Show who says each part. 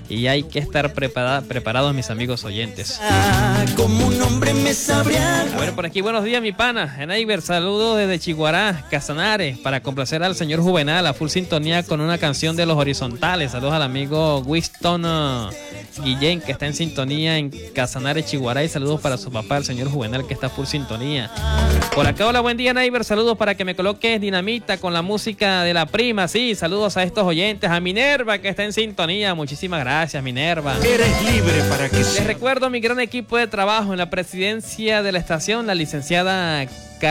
Speaker 1: y hay que estar preparados, mis amigos oyentes.
Speaker 2: Como un hombre me sabría.
Speaker 1: Bueno, por aquí, buenos días, mi pana. Enaiber, saludos desde Chiguará, Casanares, para complacer al señor Juvenal, a full sintonía con una canción de Los Horizontales. Saludos al amigo Winston Guillén, que está en sintonía en Casanares, Chiguará, y saludos para su papá, el señor Juvenal, que está full sintonía. Por acá, hola, buen día, Enaiber, saludos para que me coloques Dinamita con la música de la prima. Sí, saludos a estos oyentes, a Minerva, que está en sintonía. Muchísimas gracias, Minerva.
Speaker 2: Eres libre para que
Speaker 1: Les recuerdo mi gran equipo de trabajo en la presidencia de la estación, la licenciada